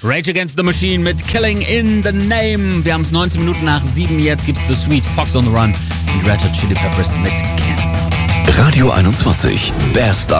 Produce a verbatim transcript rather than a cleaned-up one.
Rage Against the Machine mit Killing in the Name. Wir haben es neunzehn Minuten nach sieben. Jetzt gibt's The Sweet, Fox on the Run und Red Hot Chili Peppers mit Cancer. Radio einundzwanzig. Best